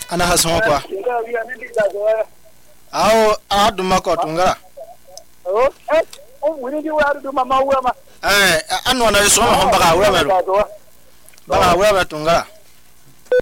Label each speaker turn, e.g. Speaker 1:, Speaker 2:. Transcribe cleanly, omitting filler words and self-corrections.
Speaker 1: ana hasan kwa awo aduma ko tungara
Speaker 2: wini di wa du mama wa ma
Speaker 1: anu na so ma baga wa ma tungara